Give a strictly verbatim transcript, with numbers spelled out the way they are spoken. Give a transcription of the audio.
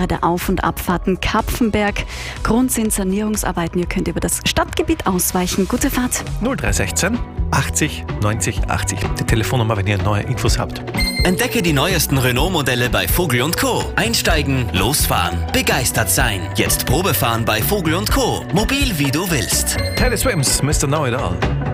Kilometer der Auf- und Abfahrten Kapfenberg. Grund sind Sanierungsarbeiten. Ihr könnt über das Stadtgebiet ausweichen. Gute Fahrt. null drei eins sechs achtzig neunzig achtzig. Die Telefonnummer, wenn ihr neue Infos habt. Entdecke die neuesten Renault-Modelle bei Vogel und Co. Einsteigen, losfahren, begeistert sein. Jetzt Probefahren bei Vogel und Co. Mobil wie du willst. Teddy Swims, Mister Know It All.